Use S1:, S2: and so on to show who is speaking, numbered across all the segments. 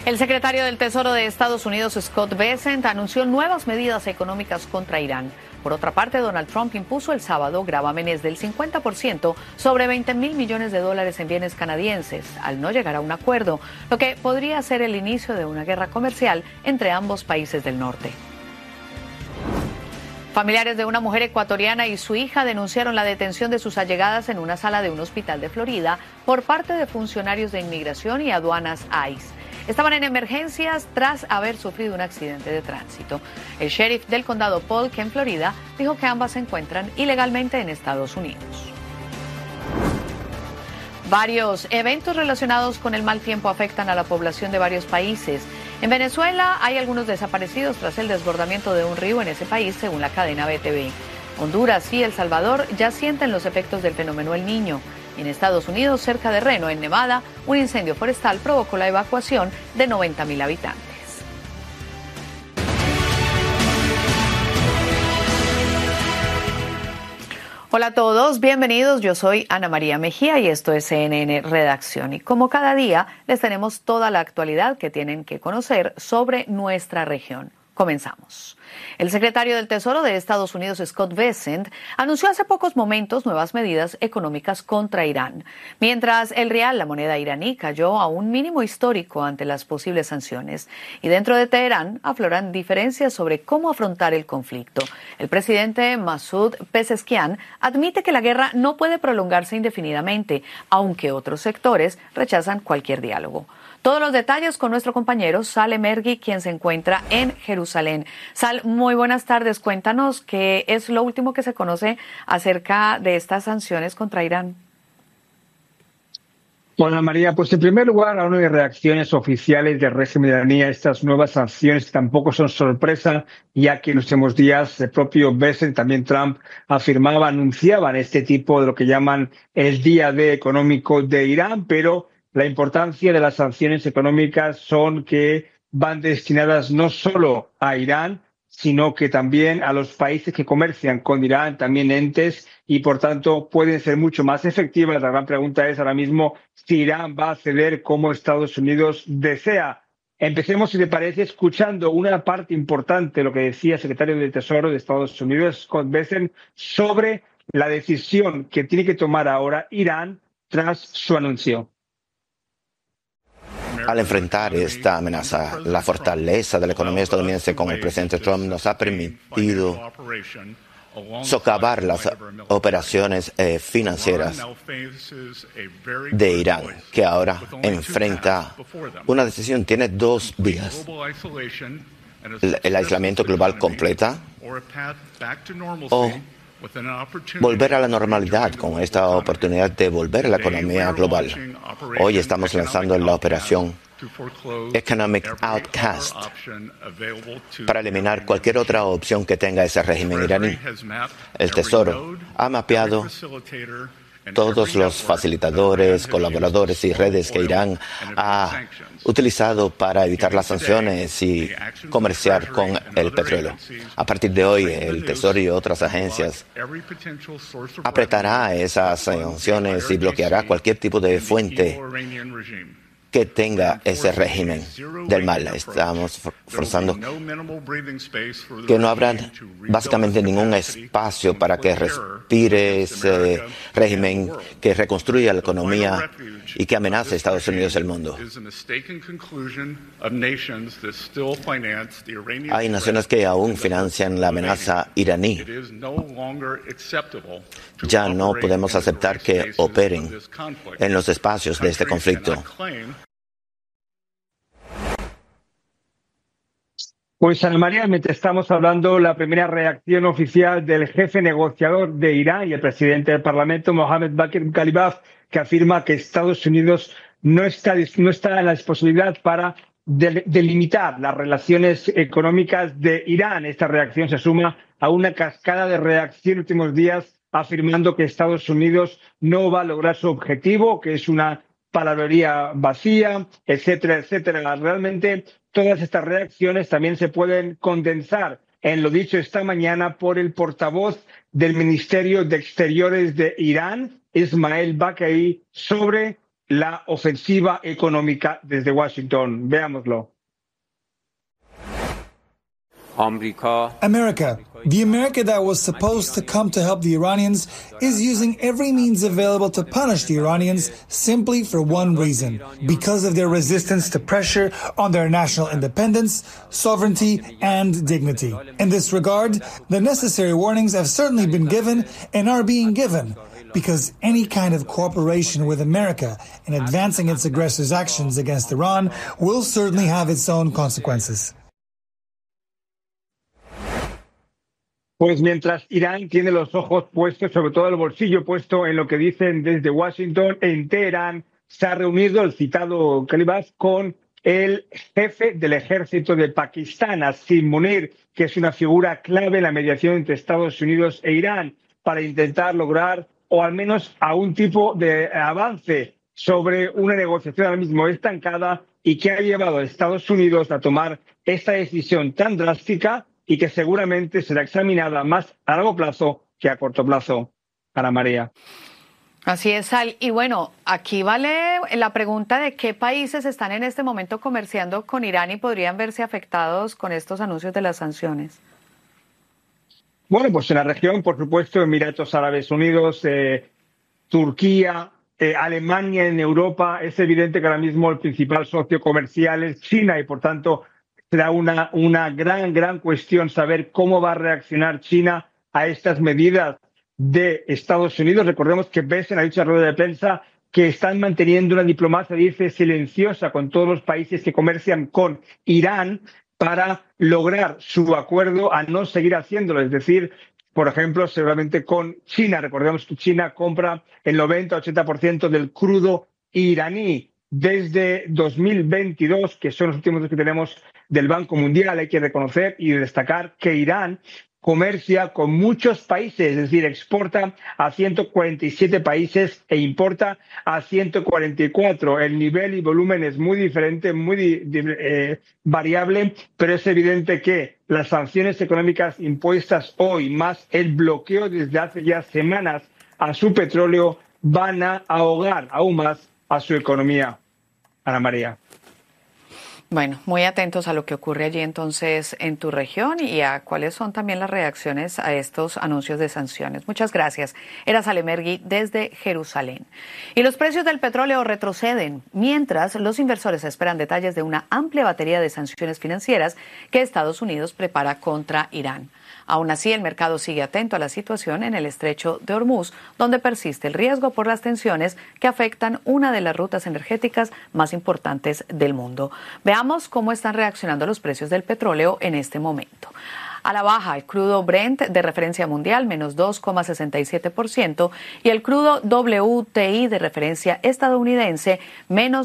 S1: El secretario del Tesoro de Estados Unidos, Scott Bessent, anunció nuevas medidas económicas contra Irán. Por otra parte, Donald Trump impuso el sábado gravámenes del 50% sobre $20.000 millones en bienes canadienses, al no llegar a un acuerdo, lo que podría ser el inicio de una guerra comercial entre ambos países del norte. Familiares de una mujer ecuatoriana y su hija denunciaron la detención de sus allegadas en una sala de un hospital de Florida por parte de funcionarios de inmigración y aduanas ICE. Estaban en emergencias tras haber sufrido un accidente de tránsito. El sheriff del condado Polk, en Florida, dijo que ambas se encuentran ilegalmente en Estados Unidos. Varios eventos relacionados con el mal tiempo afectan a la población de varios países. En Venezuela hay algunos desaparecidos tras el desbordamiento de un río en ese país, según la cadena BTV. Honduras y El Salvador ya sienten los efectos del fenómeno El Niño. En Estados Unidos, cerca de Reno, en Nevada, un incendio forestal provocó la evacuación de 90.000 habitantes. Hola a todos, bienvenidos. Yo soy Ana María Mejía y esto es CNN Redacción. Y como cada día, les tenemos toda la actualidad que tienen que conocer sobre nuestra región. Comenzamos. El secretario del Tesoro de Estados Unidos, Scott Bessent, anunció hace pocos momentos nuevas medidas económicas contra Irán, mientras el rial, la moneda iraní, cayó a un mínimo histórico ante las posibles sanciones. Y dentro de Teherán afloran diferencias sobre cómo afrontar el conflicto. El presidente Masoud Pezeshkian admite que la guerra no puede prolongarse indefinidamente, aunque otros sectores rechazan cualquier diálogo. Todos los detalles con nuestro compañero Sal Emergui, quien se encuentra en Jerusalén. Sal, muy buenas tardes. Cuéntanos qué es lo último que se conoce acerca de estas sanciones contra Irán.
S2: Hola María, pues en primer lugar aún no hay reacciones oficiales del régimen iraní a estas nuevas sanciones que tampoco son sorpresa, ya que en los últimos días el propio Bessent, también Trump, anunciaban este tipo de lo que llaman el día D económico de Irán, pero la importancia de las sanciones económicas son que van destinadas no solo a Irán, sino que también a los países que comercian con Irán, también entes, y por tanto pueden ser mucho más efectivas. La gran pregunta es ahora mismo si Irán va a ceder como Estados Unidos desea. Empecemos, si te parece, escuchando una parte importante de lo que decía el secretario del Tesoro de Estados Unidos, Scott Bessent, sobre la decisión que tiene que tomar ahora Irán tras su anuncio.
S3: Al enfrentar esta amenaza, la fortaleza de la economía estadounidense con el presidente Trump nos ha permitido socavar las operaciones financieras de Irán, que ahora enfrenta una decisión. Tiene dos vías: el aislamiento global completa o volver a la normalidad con esta oportunidad de volver a la economía global. Hoy estamos lanzando la operación Economic Outcast para eliminar cualquier otra opción que tenga ese régimen iraní. El Tesoro ha mapeado todos los facilitadores, colaboradores y redes que Irán ha utilizado para evitar las sanciones y comerciar con el petróleo. A partir de hoy, el Tesoro y otras agencias apretará esas sanciones y bloqueará cualquier tipo de fuente que tenga ese régimen del mal. Estamos forzando que no habrá básicamente ningún espacio para que respire ese régimen que reconstruya la economía y que amenace a Estados Unidos y el mundo. Hay naciones que aún financian la amenaza iraní. Ya no podemos aceptar que operen en los espacios de este conflicto.
S2: Pues Ana María, mientras estamos hablando, la primera reacción oficial del jefe negociador de Irán y el presidente del Parlamento, Mohammad Bagher Ghalibaf, que afirma que Estados Unidos no está en la disponibilidad para delimitar las relaciones económicas de Irán. Esta reacción se suma a una cascada de reacción en los últimos días afirmando que Estados Unidos no va a lograr su objetivo, que es una palabrería vacía, etcétera, etcétera. Realmente todas estas reacciones también se pueden condensar en lo dicho esta mañana por el portavoz del Ministerio de Exteriores de Irán, Ismail Baqai, sobre la ofensiva económica desde Washington. Veámoslo.
S4: America, the America that was supposed to come to help the Iranians, is using every means available to punish the Iranians simply for one reason, because of their resistance to pressure on their national independence, sovereignty, and dignity. In this regard, the necessary warnings have certainly been given and are being given, because any kind of cooperation with America in advancing its aggressors' actions against Iran will certainly have its own consequences.
S2: Pues mientras Irán tiene los ojos puestos, sobre todo el bolsillo puesto en lo que dicen desde Washington, en Teherán se ha reunido el citado Calibas con el jefe del ejército de Pakistán, Asim Munir, que es una figura clave en la mediación entre Estados Unidos e Irán para intentar lograr, o al menos a un tipo de avance sobre una negociación ahora mismo estancada y que ha llevado a Estados Unidos a tomar esta decisión tan drástica y que seguramente será examinada más a largo plazo que a corto plazo. Ana María.
S1: Así es, Sal. Y bueno, aquí vale la pregunta de qué países están en este momento comerciando con Irán y podrían verse afectados con estos anuncios de las sanciones.
S2: Bueno, pues en la región, por supuesto, Emiratos Árabes Unidos, Turquía, Alemania en Europa. Es evidente que ahora mismo el principal socio comercial es China y, por tanto, será una gran cuestión saber cómo va a reaccionar China a estas medidas de Estados Unidos. Recordemos que Bessent ha dicho en la rueda de prensa que están manteniendo una diplomacia, dice, silenciosa con todos los países que comercian con Irán para lograr su acuerdo a no seguir haciéndolo. Es decir, por ejemplo, seguramente con China. Recordemos que China compra el 90-80% del crudo iraní. Desde 2022, que son los últimos que tenemos del Banco Mundial, hay que reconocer y destacar que Irán comercia con muchos países, es decir, exporta a 147 países e importa a 144. El nivel y volumen es muy diferente, muy variable, pero es evidente que las sanciones económicas impuestas hoy, más el bloqueo desde hace ya semanas a su petróleo, van a ahogar aún más a su economía. Ana María.
S1: Bueno, muy atentos a lo que ocurre allí entonces en tu región y a cuáles son también las reacciones a estos anuncios de sanciones. Muchas gracias. Era Salem Ergui desde Jerusalén. Y los precios del petróleo retroceden mientras los inversores esperan detalles de una amplia batería de sanciones financieras que Estados Unidos prepara contra Irán. Aún así, el mercado sigue atento a la situación en el estrecho de Hormuz, donde persiste el riesgo por las tensiones que afectan una de las rutas energéticas más importantes del mundo. Veamos cómo están reaccionando los precios del petróleo en este momento. A la baja, el crudo Brent de referencia mundial, menos 2,67%, y el crudo WTI de referencia estadounidense, menos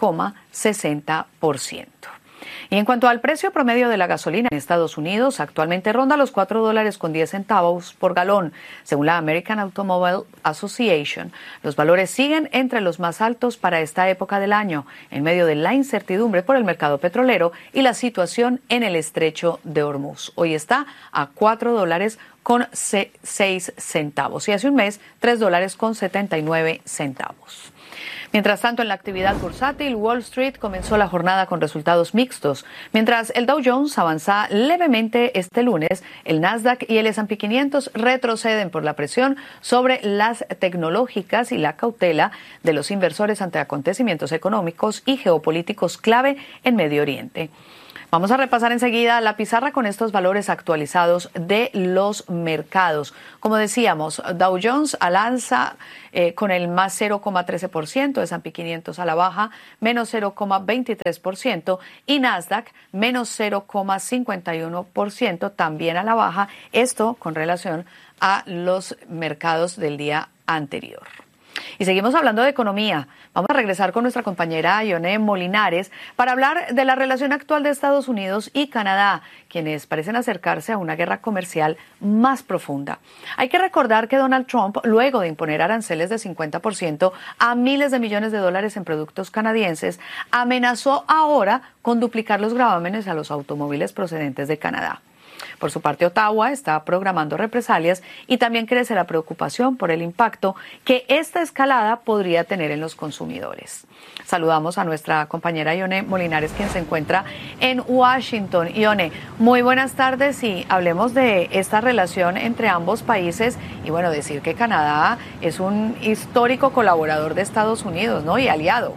S1: 2,60%. Y en cuanto al precio promedio de la gasolina en Estados Unidos, actualmente ronda los $4.10 por galón, según la American Automobile Association. Los valores siguen entre los más altos para esta época del año, en medio de la incertidumbre por el mercado petrolero y la situación en el estrecho de Hormuz. Hoy está a $4.06 y hace un mes $3.79. Mientras tanto, en la actividad bursátil, Wall Street comenzó la jornada con resultados mixtos. Mientras el Dow Jones avanza levemente este lunes, el Nasdaq y el S&P 500 retroceden por la presión sobre las tecnológicas y la cautela de los inversores ante acontecimientos económicos y geopolíticos clave en Medio Oriente. Vamos a repasar enseguida la pizarra con estos valores actualizados de los mercados. Como decíamos, Dow Jones al alza con el más 0,13%, S&P 500 a la baja, menos 0,23%, y Nasdaq menos 0,51%, también a la baja, esto con relación a los mercados del día anterior. Y seguimos hablando de economía. Vamos a regresar con nuestra compañera Ione Molinares para hablar de la relación actual de Estados Unidos y Canadá, quienes parecen acercarse a una guerra comercial más profunda. Hay que recordar que Donald Trump, luego de imponer aranceles de 50% a miles de millones de dólares en productos canadienses, amenazó ahora con duplicar los gravámenes a los automóviles procedentes de Canadá. Por su parte, Ottawa está programando represalias y también crece la preocupación por el impacto que esta escalada podría tener en los consumidores. Saludamos a nuestra compañera Ione Molinares, quien se encuentra en Washington. Ione, muy buenas tardes y hablemos de esta relación entre ambos países y bueno, decir que Canadá es un histórico colaborador de Estados Unidos, ¿no? Y aliado.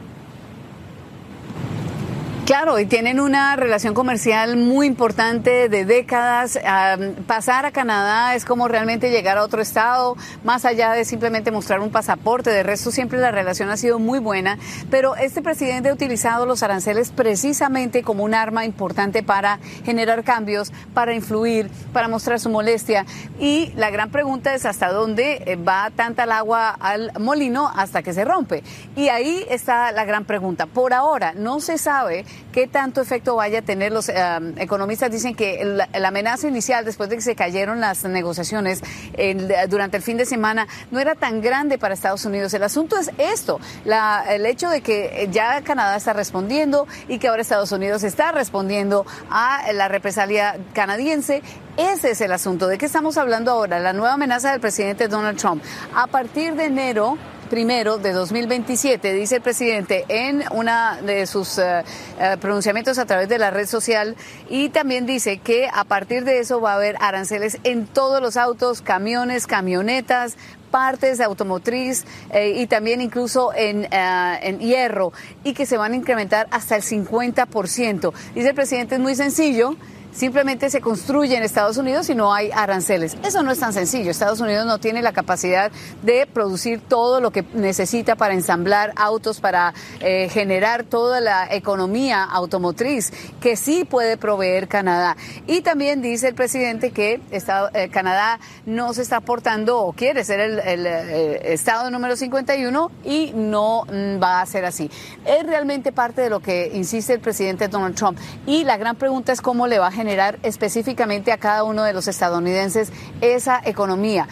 S5: Claro, y tienen una relación comercial muy importante de décadas. Pasar a Canadá es como realmente llegar a otro estado, más allá de simplemente mostrar un pasaporte. De resto, siempre la relación ha sido muy buena. Pero este presidente ha utilizado los aranceles precisamente como un arma importante para generar cambios, para influir, para mostrar su molestia. Y la gran pregunta es hasta dónde va tanta el agua al molino hasta que se rompe. Y ahí está la gran pregunta. Por ahora no se sabe qué tanto efecto vaya a tener. Los economistas dicen que la amenaza inicial, después de que se cayeron las negociaciones durante el fin de semana, no era tan grande para Estados Unidos. El asunto es esto, el hecho de que ya Canadá está respondiendo y que ahora Estados Unidos está respondiendo a la represalia canadiense. Ese es el asunto. ¿De qué estamos hablando ahora? La nueva amenaza del presidente Donald Trump. A partir de enero primero de 2027, dice el presidente en una de sus pronunciamientos a través de la red social, y también dice que a partir de eso va a haber aranceles en todos los autos, camiones, camionetas, partes de automotriz y también incluso en hierro, y que se van a incrementar hasta el 50%. Dice el presidente, es muy sencillo. Simplemente se construye en Estados Unidos y no hay aranceles. Eso no es tan sencillo. Estados Unidos no tiene la capacidad de producir todo lo que necesita para ensamblar autos, para generar toda la economía automotriz que sí puede proveer Canadá. Y también dice el presidente que Canadá no se está aportando o quiere ser el estado número 51 y no va a ser así. Es realmente parte de lo que insiste el presidente Donald Trump. Y la gran pregunta es cómo le va a generar específicamente a cada uno de los estadounidenses esa economía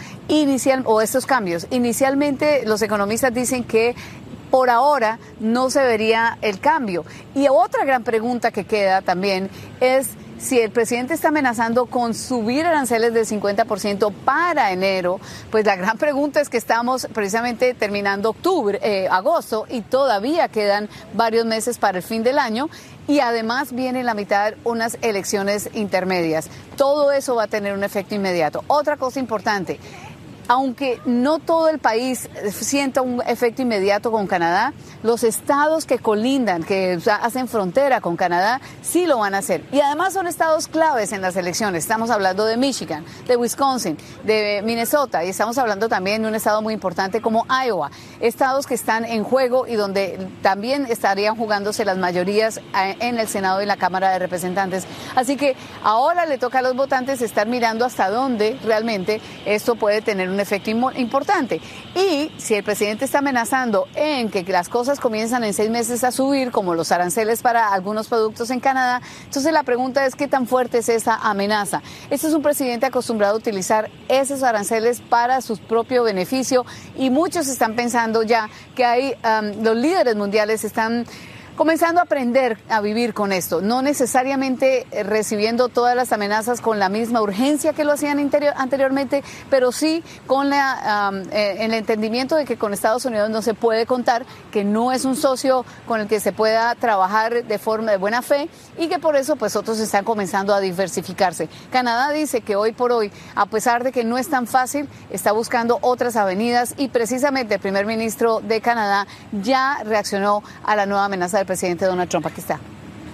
S5: o estos cambios. Inicialmente los economistas dicen que por ahora no se vería el cambio. Y otra gran pregunta que queda también es si el presidente está amenazando con subir aranceles del 50% para enero. Pues la gran pregunta es que estamos precisamente terminando agosto, y todavía quedan varios meses para el fin del año. Y además viene en la mitad unas elecciones intermedias. Todo eso va a tener un efecto inmediato. Otra cosa importante, aunque no todo el país sienta un efecto inmediato con Canadá, los estados que colindan, que hacen frontera con Canadá, sí lo van a hacer. Y además son estados claves en las elecciones. Estamos hablando de Michigan, de Wisconsin, de Minnesota, y estamos hablando también de un estado muy importante como Iowa. Estados que están en juego y donde también estarían jugándose las mayorías en el Senado y la Cámara de Representantes. Así que ahora le toca a los votantes estar mirando hasta dónde realmente esto puede tener un efecto importante. Y si el presidente está amenazando en que las cosas comienzan en 6 meses a subir, como los aranceles para algunos productos en Canadá, entonces la pregunta es qué tan fuerte es esa amenaza. Este es un presidente acostumbrado a utilizar esos aranceles para su propio beneficio, y muchos están pensando ya que los líderes mundiales están comenzando a aprender a vivir con esto, no necesariamente recibiendo todas las amenazas con la misma urgencia que lo hacían anteriormente, pero sí con el entendimiento de que con Estados Unidos no se puede contar, que no es un socio con el que se pueda trabajar de forma de buena fe, y que por eso pues otros están comenzando a diversificarse. Canadá dice que hoy por hoy, a pesar de que no es tan fácil, está buscando otras avenidas, y precisamente el primer ministro de Canadá ya reaccionó a la nueva amenaza del presidente Donald Trump. Aquí está.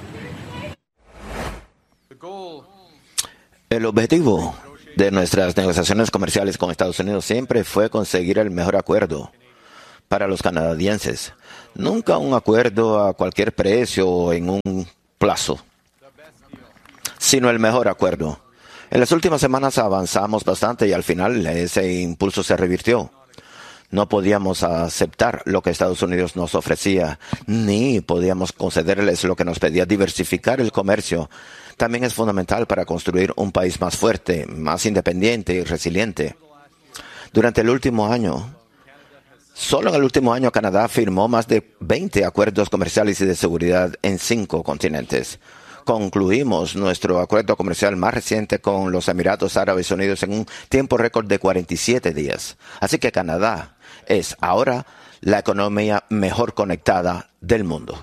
S3: El objetivo de nuestras negociaciones comerciales con Estados Unidos siempre fue conseguir el mejor acuerdo para los canadienses. Nunca un acuerdo a cualquier precio o en un plazo, sino el mejor acuerdo. En las últimas semanas avanzamos bastante y al final ese impulso se revirtió. No podíamos aceptar lo que Estados Unidos nos ofrecía, ni podíamos concederles lo que nos pedía. Diversificar el comercio también es fundamental para construir un país más fuerte, más independiente y resiliente. Durante el último año, solo en el último año, Canadá firmó más de 20 acuerdos comerciales y de seguridad en 5 continentes. concluimos nuestro acuerdo comercial más reciente con los Emiratos Árabes Unidos en un tiempo récord de 47 días. Así que Canadá es ahora la economía mejor conectada del mundo.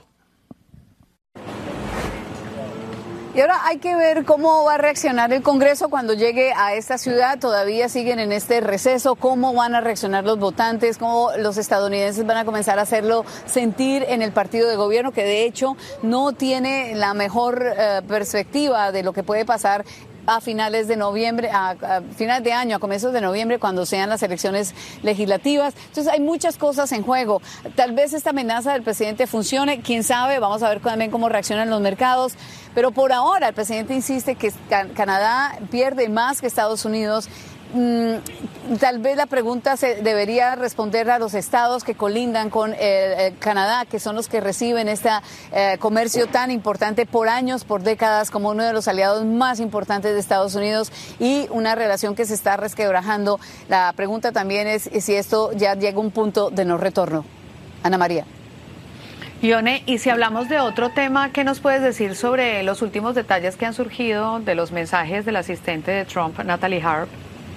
S5: Y ahora hay que ver cómo va a reaccionar el Congreso cuando llegue a esta ciudad. Todavía siguen en este receso. ¿Cómo van a reaccionar los votantes? ¿Cómo los estadounidenses van a comenzar a hacerlo sentir en el partido de gobierno, que de hecho no tiene la mejor perspectiva de lo que puede pasar a finales de noviembre, a finales de año, a comienzos de noviembre, cuando sean las elecciones legislativas? Entonces hay muchas cosas en juego. Tal vez esta amenaza del presidente funcione, quién sabe, vamos a ver también cómo reaccionan los mercados. Pero por ahora el presidente insiste que Canadá pierde más que Estados Unidos. Tal vez la pregunta se debería responder a los estados que colindan con Canadá, que son los que reciben este comercio tan importante por años, por décadas, como uno de los aliados más importantes de Estados Unidos, y una relación que se está resquebrajando. La pregunta también es si esto ya llega a un punto de no retorno. Ana María.
S1: Ione, y si hablamos de otro tema, ¿qué nos puedes decir sobre los últimos detalles que han surgido de los mensajes del asistente de Trump, Natalie Harp?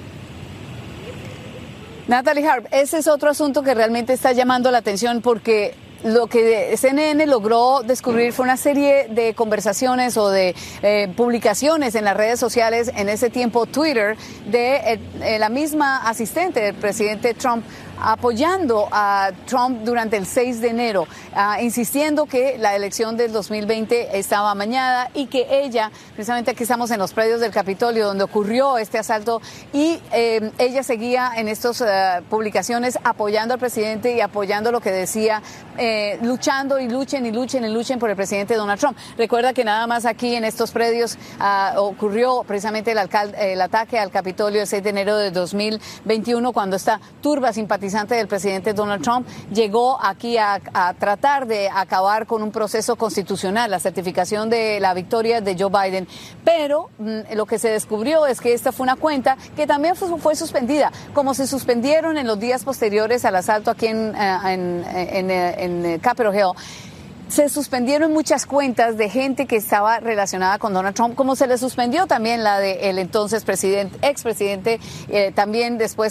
S5: Natalie Harp, ese es otro asunto que realmente está llamando la atención, porque lo que CNN logró descubrir fue una serie de conversaciones o de publicaciones en las redes sociales, en ese tiempo Twitter, de la misma asistente del presidente Trump, apoyando a Trump durante el 6 de enero, insistiendo que la elección del 2020 estaba amañada y que ella, precisamente aquí estamos en los predios del Capitolio donde ocurrió este asalto, y ella seguía en estas publicaciones apoyando al presidente y apoyando lo que decía, luchando y luchen por el presidente Donald Trump. Recuerda que nada más aquí en estos predios ocurrió precisamente el ataque al Capitolio el 6 de enero de 2021, cuando esta turba simpatizante del presidente Donald Trump llegó aquí a tratar de acabar con un proceso constitucional, la certificación de la victoria de Joe Biden. Pero lo que se descubrió es que esta fue una cuenta que también fue suspendida, como se suspendieron en los días posteriores al asalto aquí en Capitol Hill. Se suspendieron muchas cuentas de gente que estaba relacionada con Donald Trump, como se le suspendió también la del entonces expresidente, también después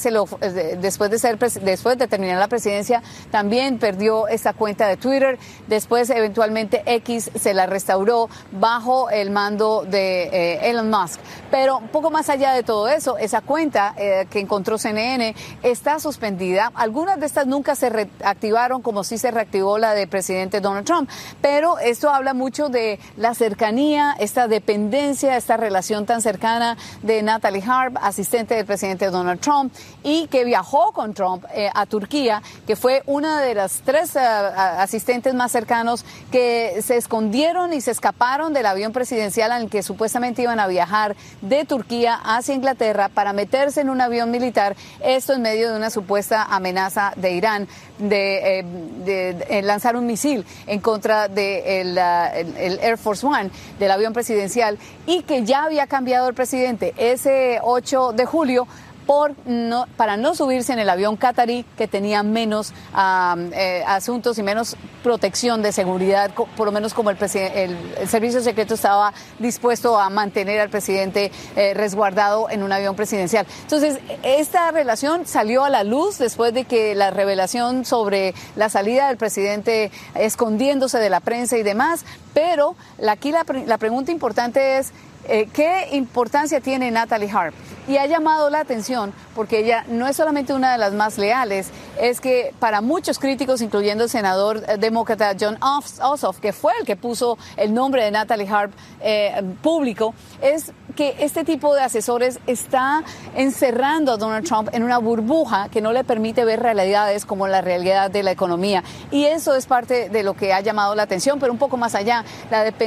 S5: de terminar la presidencia, también perdió esa cuenta de Twitter. Después, eventualmente, X se la restauró bajo el mando de Elon Musk. Pero un poco más allá de todo eso, esa cuenta que encontró CNN está suspendida. Algunas de estas nunca se reactivaron, como sí se reactivó la del presidente Donald Trump. Pero esto habla mucho de la cercanía, esta dependencia, esta relación tan cercana de Natalie Harp, asistente del presidente Donald Trump, y que viajó con Trump a Turquía, que fue una de las 3 asistentes más cercanos que se escondieron y se escaparon del avión presidencial en el que supuestamente iban a viajar de Turquía hacia Inglaterra para meterse en un avión militar, esto en medio de una supuesta amenaza de Irán de lanzar un misil en contra del Air Force One, del avión presidencial, y que ya había cambiado el presidente ese 8 de julio para no subirse en el avión qatarí, que tenía menos asuntos y menos protección de seguridad, por lo menos como el servicio secreto estaba dispuesto a mantener al presidente resguardado en un avión presidencial. Entonces, esta relación salió a la luz después de que la revelación sobre la salida del presidente escondiéndose de la prensa y demás, pero aquí la pregunta importante es, ¿qué importancia tiene Natalie Harp? Y ha llamado la atención porque ella no es solamente una de las más leales, es que para muchos críticos, incluyendo el senador demócrata Jon Ossoff, que fue el que puso el nombre de Natalie Harp público, es que este tipo de asesores está encerrando a Donald Trump en una burbuja que no le permite ver realidades como la realidad de la economía. Y eso es parte de lo que ha llamado la atención, pero un poco más allá, la